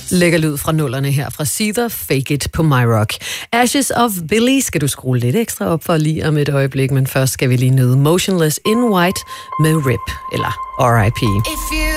Lækker lyd fra nullerne her fra Seether, Fake It på My Rock. Ashes of Billy skal du skrue lidt ekstra op for lige om et øjeblik, men først skal vi lige nyde Motionless in White med RIP, eller R.I.P.